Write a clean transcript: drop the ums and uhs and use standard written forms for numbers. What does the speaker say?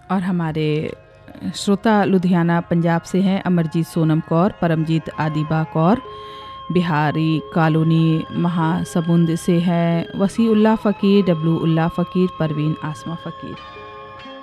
और हमारे श्रोता लुधियाना पंजाब से हैं अमरजीत सोनम कौर, परमजीत आदिबा कौर, बिहारी कॉलोनी महासमुंद से है वसी उल्लाह फ़कीर, डब्लू उल्लाह फ़कीर, परवीन आसमा फ़कीर।